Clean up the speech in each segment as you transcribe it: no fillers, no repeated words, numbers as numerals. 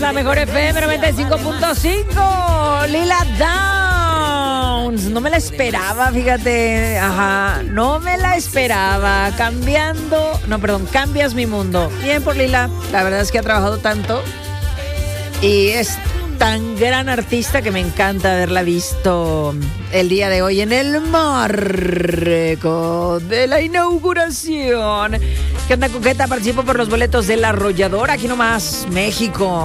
la mejor FM 95.5. Lila Downs. No me la esperaba, fíjate. Ajá, no me la esperaba. Cambias mi mundo. Bien por Lila. La verdad es que ha trabajado tanto. Y es tan gran artista que me encanta haberla visto el día de hoy en el marco de la inauguración. ¿Qué onda, coqueta? Participo por los boletos del Arrollador, aquí nomás, México.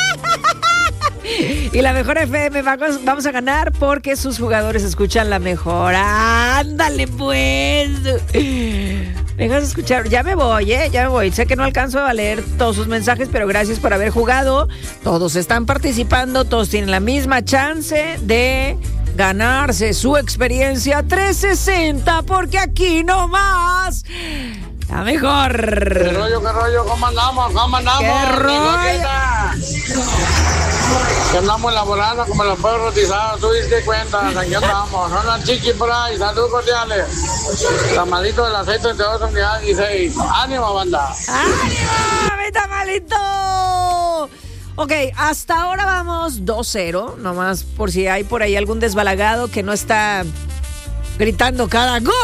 Y la mejor FM vamos a ganar porque sus jugadores escuchan la mejor. ¡Ándale, pues! Vengas a escuchar. Ya me voy, ya me voy. Sé que no alcanzo a leer todos sus mensajes, pero gracias por haber jugado. Todos están participando, todos tienen la misma chance de ganarse su experiencia 360, porque aquí nomás la mejor. ¿Qué rollo? ¿Cómo andamos? ¿Qué rollo? Que andamos elaborando como los pueblos rotizados, tú diste cuenta, aquí andamos. Son las Chiqui por ahí, saludos cordiales. Tamalito del aceite de 2 unidades 16. ¡Ánimo, banda! ¡Ánimo, mi tamalito! Ok, hasta ahora vamos 2-0, nomás por si hay por ahí algún desbalagado que no está gritando cada gol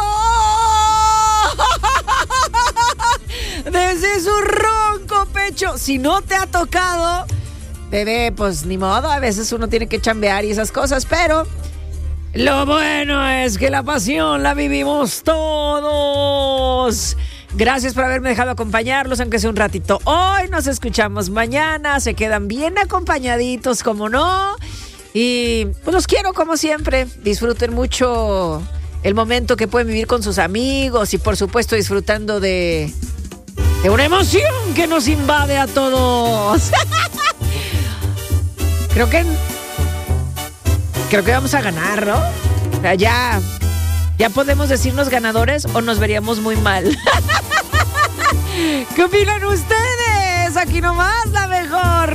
desde su ronco pecho. Si no te ha tocado, bebé, pues ni modo, a veces uno tiene que chambear y esas cosas, pero lo bueno es que la pasión la vivimos todos. Gracias por haberme dejado acompañarlos, aunque sea un ratito. Hoy nos escuchamos mañana, se quedan bien acompañaditos, como no. Y pues los quiero como siempre. Disfruten mucho el momento que pueden vivir con sus amigos y por supuesto disfrutando de una emoción que nos invade a todos. Creo que vamos a ganar, ¿no? O sea, ya podemos decirnos ganadores o nos veríamos muy mal. ¿Qué opinan ustedes? Aquí nomás la mejor.